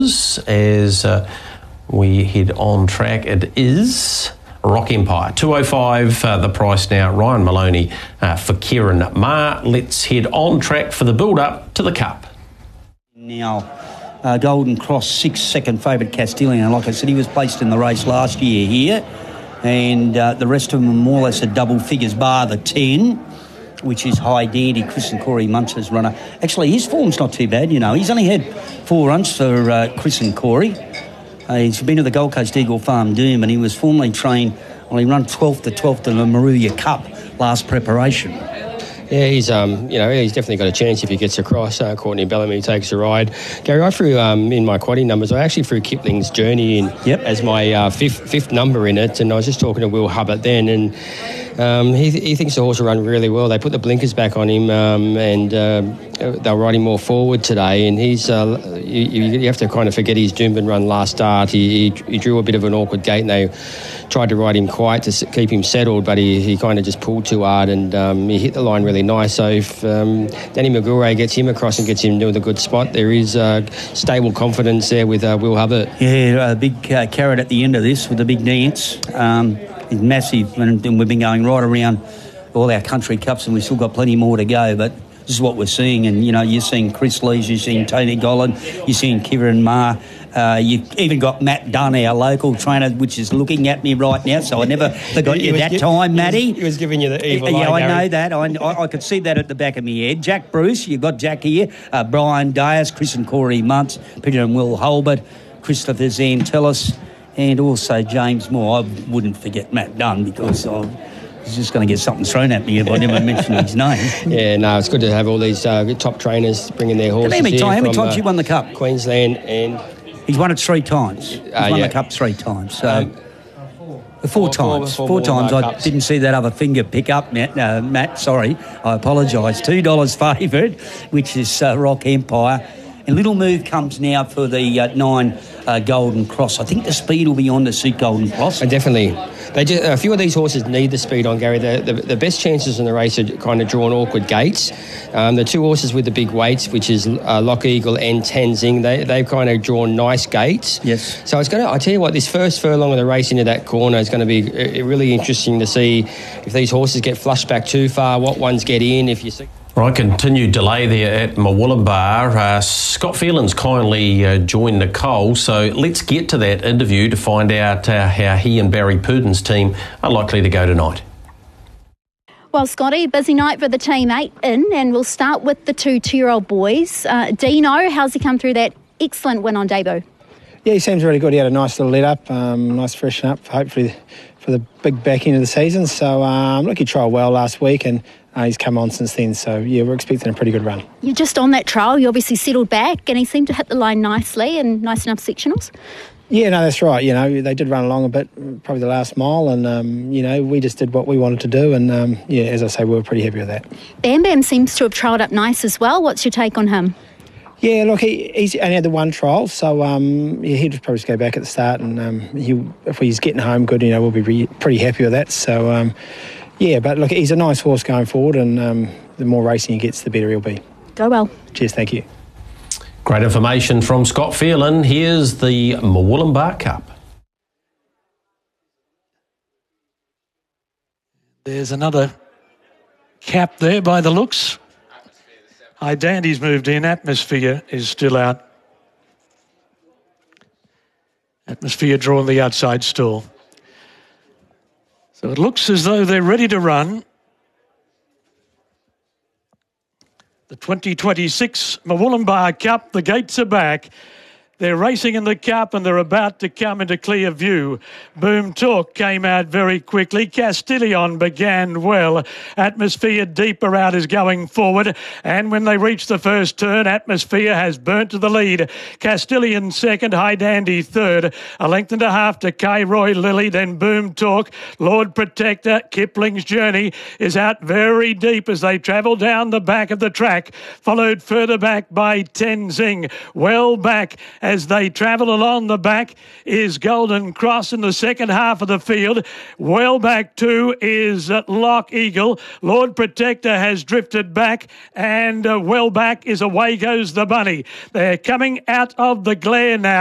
As we head on track, it is Rock Empire. 205 the price now. Ryan Maloney for Kieran Maher. Let's head on track for the build-up to the Cup. Now, Golden Cross, 6th favourite Castilian. Like I said, he was placed in the race last year here. And the rest of them are more or less at double figures, bar the 10, which is High Dandy, Chris and Corey Munster's runner. Actually, his form's not too bad, you know. He's only had 4 runs for Chris and Corey. He's been to the Gold Coast Eagle Farm Doom, and he was formerly trained, well, he run 12th to 12th in the Moruya Cup last preparation. Yeah, he's definitely got a chance if he gets across. Courtney Bellamy takes a ride. Gary, I threw in my quadding numbers. I actually threw Kipling's Journey in as my fifth number in it, and I was just talking to Will Hubbard then, and he thinks the horse will run really well. They put the blinkers back on him, and they'll ride him more forward today. And he's you have to kind of forget his Doomben run last start. He drew a bit of an awkward gate, and they tried to ride him quiet to keep him settled, but he kind of just pulled too hard, and he hit the line really nice. So if Danny McGilray gets him across and gets him to the good spot, there is stable confidence there with Will Hubbard. Yeah, a big carrot at the end of this with the big dance. It's massive, and we've been going right around all our country cups, and we've still got plenty more to go, but this is what we're seeing. And, you know, you're seeing Chris Lees, you're seeing Tony Gollan, you're seeing Kieran Maher. You've even got Matt Dunn, our local trainer, which is looking at me right now, so I never forgot you that time, Matty. He was giving you the evil eye, Yeah, I Gary. know that. I could see that at the back of my head. Jack Bruce, you've got Jack here, Brian Dias, Chris and Corey Muntz, Peter and Will Holbert, Christopher Zantellis, and also James Moore. I wouldn't forget Matt Dunn because I was just going to get something thrown at me if I never mentioned his name. Yeah, no, it's good to have all these top trainers bringing their horses How many from times you won the Cup? Queensland, and he's won it 3 times. He's won the Cup 3 times. So four times. Four times. I didn't see that other finger pick up, Matt. Sorry, I apologise. $2 favourite, which is Rock Empire. And Little Move comes now for the 9 Golden Cross. I think the speed will be on to suit Golden Cross. Definitely. A few of these horses need the speed on, Gary. The best chances in the race are kind of drawing awkward gates. The 2 horses with the big weights, which is Lock Eagle and Tenzing, they've kind of drawn nice gates. Yes. So I tell you what, this first furlong of the race into that corner is going to be really interesting to see if these horses get flushed back too far, what ones get in, if you see... Right, continued delay there at Murwillumbah. Scott Phelan's kindly joined Nicole, so let's get to that interview to find out how he and Barry Purdon's team are likely to go tonight. Well, Scotty, busy night for the team 8 in, and we'll start with the 2-year-old boys. Dino, how's he come through that excellent win on debut? Yeah, he seems really good. He had a nice little let up, nice freshen up, hopefully for the big back end of the season. So look, he trialled well last week, and he's come on since then. So, yeah, we're expecting a pretty good run. You're just on that trial. You obviously settled back, and he seemed to hit the line nicely and nice enough sectionals. Yeah, no, that's right. You know, they did run along a bit, probably the last mile, and, you know, we just did what we wanted to do. And, yeah, as I say, we were pretty happy with that. Bam Bam seems to have trialled up nice as well. What's your take on him? Yeah, look, he's only had the 1 trial, so he'd probably just go back at the start, and if he's getting home good, you know, we'll be pretty happy with that. So, yeah, but look, he's a nice horse going forward, and the more racing he gets, the better he'll be. Go well. Cheers, thank you. Great information from Scott Phelan. Here's the Murwillumbah Cup. There's another cap there by the looks. High Dandy's moved in. Atmosphere is still out. Atmosphere drawing the outside stall. So it looks as though they're ready to run. The 2026 Murwillumbah Cup, the gates are back. They're racing in the Cup and they're about to come into clear view. Boom Talk came out very quickly. Castilian began well. Atmosphere deeper out is going forward. And when they reach the first turn, Atmosphere has burnt to the lead. Castilian second, High Dandy third. A length and a half to K. Roy Lilly, then Boom Talk. Lord Protector, Kipling's Journey is out very deep as they travel down the back of the track. Followed further back by Tenzing. Well back as they travel along the back is Golden Cross in the second half of the field. Well back too is Lock Eagle. Lord Protector has drifted back, and well back is Away Goes the Bunny. They're coming out of the glare now.